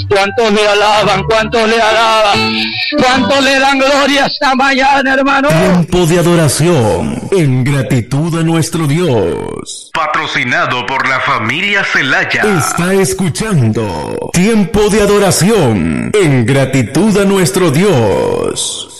¿Cuántos le alaban? ¿Cuántos le alaban? ¿Cuántos le dan gloria esta mañana, hermano? Tiempo de adoración en gratitud a nuestro Dios. Patrocinado por la familia Celaya. Está escuchando Tiempo de adoración en gratitud a nuestro Dios.